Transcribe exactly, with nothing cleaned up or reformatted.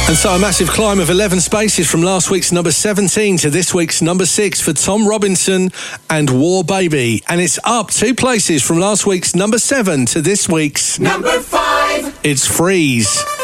And so a massive climb of eleven spaces from last week's number seventeen to this week's number six for Tom Robinson and War Baby. And it's up two places from last week's number seven to this week's number five. It's Freeze.